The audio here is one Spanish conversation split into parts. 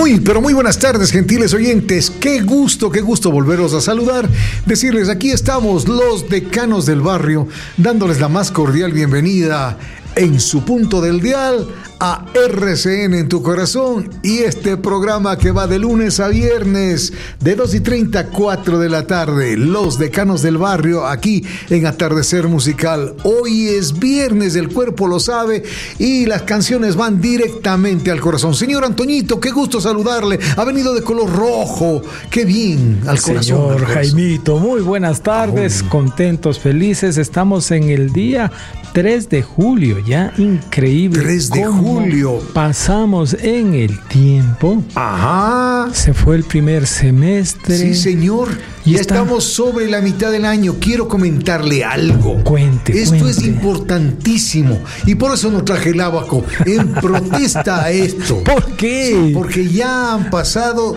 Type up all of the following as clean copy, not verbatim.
Muy, pero muy buenas tardes, gentiles oyentes. Qué gusto volverlos a saludar. Decirles, aquí estamos los decanos del barrio, dándoles la más cordial bienvenida en su punto del dial a RCN en tu corazón, y este programa que va de lunes a viernes de 2:30 a 4 de la tarde, los decanos del barrio, aquí en Atardecer Musical. Hoy es viernes, el cuerpo lo sabe, y las canciones van directamente al corazón. Señor Antoñito, qué gusto saludarle. Ha venido de color rojo, qué bien, al corazón. Señor Jaimito, muy buenas tardes, contentos, felices. Estamos en el día 3 de julio, ya increíble. 3 de julio. Pasamos en el tiempo. Ajá. Se fue el primer semestre. Sí, señor. Ya estamos sobre la mitad del año. Quiero comentarle algo. Cuente. Esto es importantísimo. Y por eso no traje el abaco. En protesta a esto. ¿Por qué? Sí, porque ya han pasado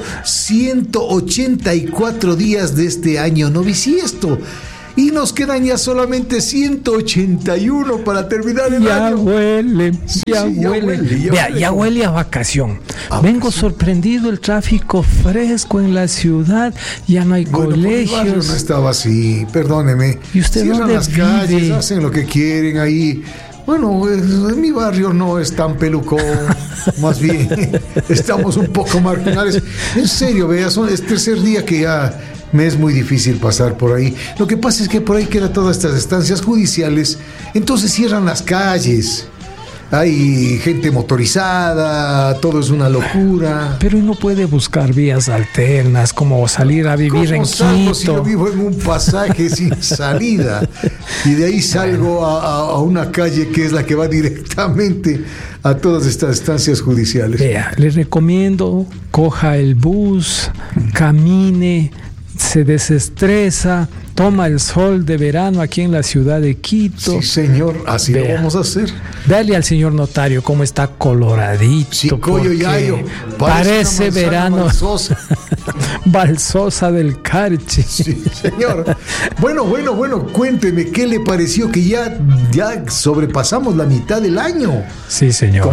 184 días de este año no bisiesto. Y nos quedan ya solamente 181 para terminar el año. Huele, ya huele a vacación. Vengo sorprendido, el tráfico fresco en la ciudad, ya no hay colegios. Mi barrio no estaba así, perdóneme. ¿Y usted cierran dónde las vive? calles, hacen lo que quieren ahí. Bueno, en mi barrio no es tan pelucón, más bien estamos un poco marginales. En serio, vea, es tercer día que ya me es muy difícil pasar por ahí. Lo que pasa es que por ahí quedan todas estas estancias judiciales, entonces cierran las calles. Hay gente motorizada, todo es una locura. Pero uno puede buscar vías alternas, como salir a vivir en Quito. Si yo vivo en un pasaje sin salida y de ahí salgo a una calle que es la que va directamente a todas estas estancias judiciales. Vea, le recomiendo, coja el bus, camine, se desestresa, toma el sol de verano aquí en la ciudad de Quito. Sí, señor, así lo vamos a hacer. Dale al señor notario cómo está coloradito. Sí, Coyo Yayo, parece verano. Balsosa. Balsosa del Carchi. Sí, señor. Bueno, cuénteme, ¿qué le pareció que ya sobrepasamos la mitad del año? Sí, señor.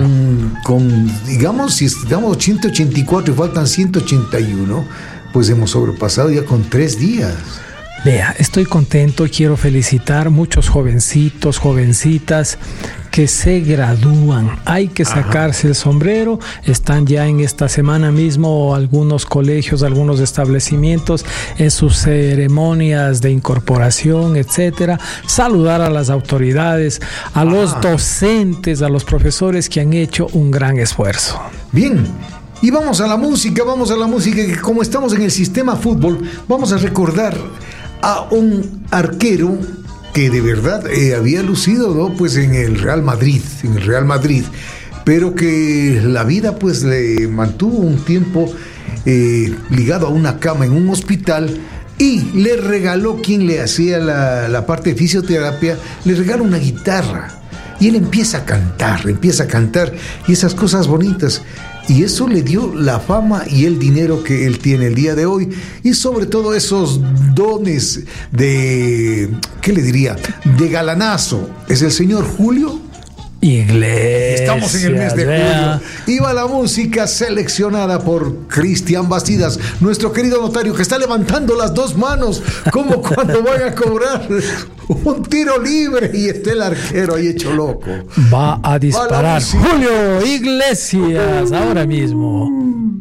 Digamos, si estamos 184 y faltan 181, pues hemos sobrepasado ya con 3 días. Vea, estoy contento, quiero felicitar muchos jovencitos, jovencitas que se gradúan. Hay que sacarse el sombrero. Están ya en esta semana mismo algunos colegios, algunos establecimientos en sus ceremonias de incorporación, etcétera. Saludar a las autoridades, a los docentes, a los profesores que han hecho un gran esfuerzo. Bien. Y vamos a la música, que como estamos en el sistema fútbol, vamos a recordar a un arquero que de verdad había lucido, ¿no? Pues en el Real Madrid, pero que la vida pues le mantuvo un tiempo ligado a una cama en un hospital, y le regaló, quien le hacía la parte de fisioterapia, le regaló una guitarra, y él empieza a cantar, y esas cosas bonitas. Y eso le dio la fama y el dinero que él tiene el día de hoy. Y sobre todo esos dones de, ¿qué le diría?, de galanazo. Es el señor Julio Iglesias. Estamos en el mes de julio. Y va la música seleccionada por Cristian Bastidas, nuestro querido notario, que está levantando las dos manos como cuando van a cobrar un tiro libre y está el arquero ahí hecho loco. Va a disparar Julio Iglesias ahora mismo.